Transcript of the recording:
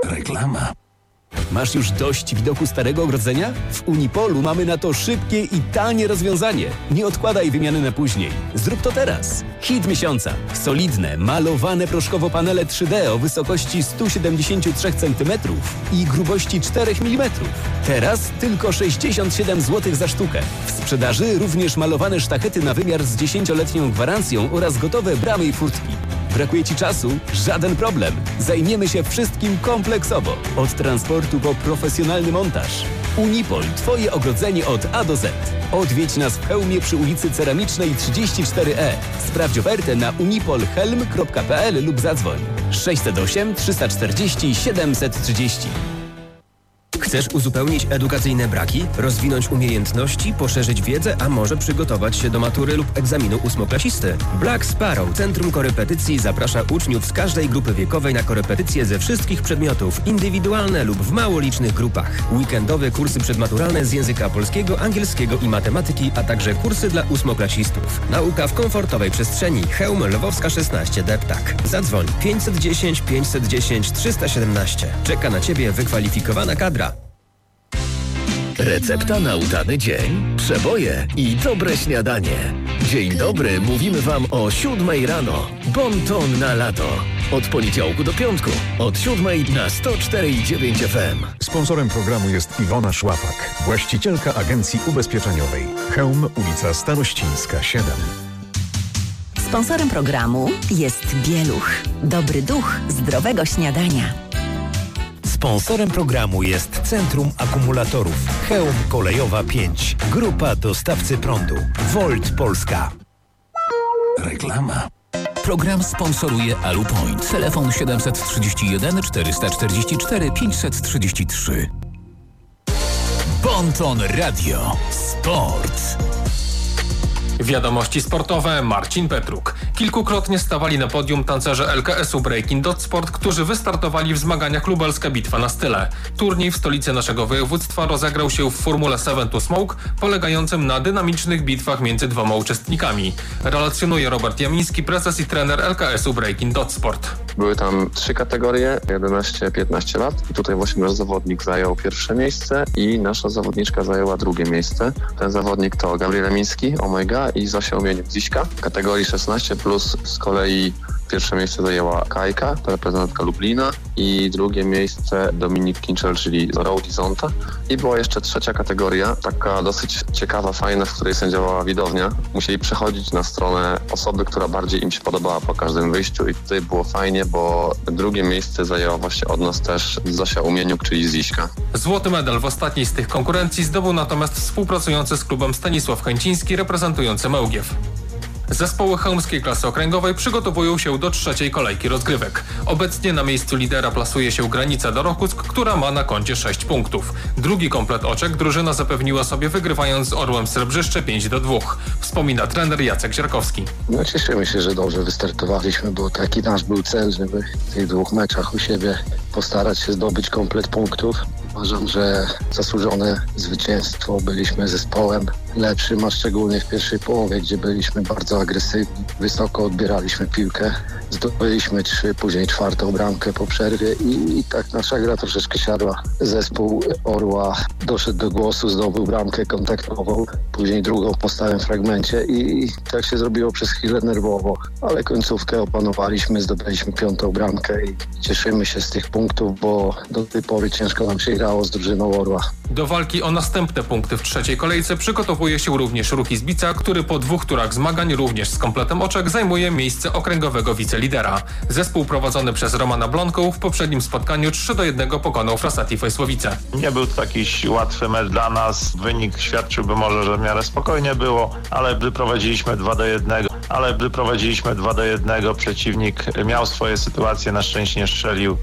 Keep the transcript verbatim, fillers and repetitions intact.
Reklama. Masz już dość widoku starego ogrodzenia? W Unipolu mamy na to szybkie i tanie rozwiązanie. Nie odkładaj wymiany na później. Zrób to teraz. Hit miesiąca. Solidne, malowane proszkowo panele trzy D o wysokości sto siedemdziesiąt trzy centymetrów i grubości cztery milimetry. Teraz tylko sześćdziesiąt siedem złotych za sztukę. W sprzedaży również malowane sztachety na wymiar z dziesięcioletnią gwarancją oraz gotowe bramy i furtki. Brakuje Ci czasu? Żaden problem. Zajmiemy się wszystkim kompleksowo. Od transportu po profesjonalny montaż. Unipol. Twoje ogrodzenie od A do Z. Odwiedź nas w Chełmie przy ulicy Ceramicznej trzydzieści cztery E. Sprawdź ofertę na unipolhelm kropka p l lub zadzwoń sześćset osiem trzysta czterdzieści siedemset trzydzieści. Chcesz uzupełnić edukacyjne braki, rozwinąć umiejętności, poszerzyć wiedzę, a może przygotować się do matury lub egzaminu ósmoklasisty? Black Sparrow Centrum Korepetycji zaprasza uczniów z każdej grupy wiekowej na korepetycje ze wszystkich przedmiotów, indywidualne lub w mało licznych grupach. Weekendowe kursy przedmaturalne z języka polskiego, angielskiego i matematyki, a także kursy dla ósmoklasistów. Nauka w komfortowej przestrzeni. Chełm Lwowska szesnaście Deptak. Zadzwoń pięćset dziesięć pięćset dziesięć trzysta siedemnaście. Czeka na Ciebie wykwalifikowana kadra. Recepta na udany dzień, przeboje i dobre śniadanie. Dzień dobry, mówimy Wam o siódmej rano. Bon ton na lato. Od poniedziałku do piątku. Od siódmej na sto cztery i dziewięć F M. Sponsorem programu jest Iwona Szłapak, właścicielka agencji ubezpieczeniowej. Chełm, ulica Starościńska siedem. Sponsorem programu jest Bieluch. Dobry duch zdrowego śniadania. Sponsorem programu jest Centrum Akumulatorów Chełm Kolejowa pięć. Grupa dostawcy prądu. Volt Polska. Reklama. Program sponsoruje Alupoint. Telefon siedemset trzydzieści jeden czterysta czterdzieści cztery pięćset trzydzieści trzy. Bonton Radio. Sport. Wiadomości sportowe. Marcin Petruk. Kilkukrotnie stawali na podium tancerze L K S-u Breaking Dot Sport, którzy wystartowali w zmaganiach Lubelska Bitwa na style. Turniej w stolicy naszego województwa rozegrał się w formule Seven to Smoke, polegającym na dynamicznych bitwach między dwoma uczestnikami. Relacjonuje Robert Jamiński, prezes i trener L K S-u Breaking Dot Sport. Były tam trzy kategorie, jedenaście piętnaście lat i tutaj właśnie nasz zawodnik zajął pierwsze miejsce i nasza zawodniczka zajęła drugie miejsce. Ten zawodnik to Gabriel Jamiński, Omega i Zosia Umieniuk-Dziśka. W kategorii szesnaście plus z kolei pierwsze miejsce zajęła Kajka, to reprezentantka Lublina, i drugie miejsce Dominik Kinczel, czyli Road i Zonta. I była jeszcze trzecia kategoria, taka dosyć ciekawa, fajna, w której sędziowała widownia. Musieli przechodzić na stronę osoby, która bardziej im się podobała po każdym wyjściu i tutaj było fajnie, bo drugie miejsce zajęła właśnie od nas też Zosia Umieniuk, czyli Ziśka. Złoty medal w ostatniej z tych konkurencji zdobył natomiast współpracujący z klubem Stanisław Chęciński, reprezentujący Mełgiew. Zespoły chełmskiej klasy okręgowej przygotowują się do trzeciej kolejki rozgrywek. Obecnie na miejscu lidera plasuje się Granica Dorokuck, która ma na koncie sześć punktów. Drugi komplet oczek drużyna zapewniła sobie, wygrywając z Orłem Srebrzyszcze pięć do dwóch. Wspomina trener Jacek Sierkowski. No cieszymy się, że dobrze wystartowaliśmy, bo taki nasz był cel, żeby w tych dwóch meczach u siebie postarać się zdobyć komplet punktów. Uważam, że zasłużone zwycięstwo. Byliśmy zespołem lepszym, a szczególnie w pierwszej połowie, gdzie byliśmy bardzo agresywni. Wysoko odbieraliśmy piłkę. Zdobyliśmy trzy, później czwartą bramkę po przerwie i, i tak nasza gra troszeczkę siadła. Zespół Orła doszedł do głosu, zdobył bramkę kontaktową, później drugą po stałym fragmencie i, i tak się zrobiło przez chwilę nerwowo, ale końcówkę opanowaliśmy, zdobyliśmy piątą bramkę i cieszymy się z tych punktów, bo do tej pory ciężko nam się grało z drużyną Orła. Do walki o następne punkty w trzeciej kolejce przygotowuje się również Ruch Izbica, który po dwóch turach zmagań, również z kompletem oczek, zajmuje miejsce okręgowego wicelidera. Zespół prowadzony przez Romana Blonkę w poprzednim spotkaniu trzy do jednego pokonał Frasati Wojsłowice. Nie był to jakiś łatwy mecz dla nas. Wynik świadczyłby może, że w miarę spokojnie było, ale gdy prowadziliśmy dwa do jednego, ale gdy prowadziliśmy dwa do jednego, przeciwnik miał swoje sytuacje, na szczęście nie strzelił.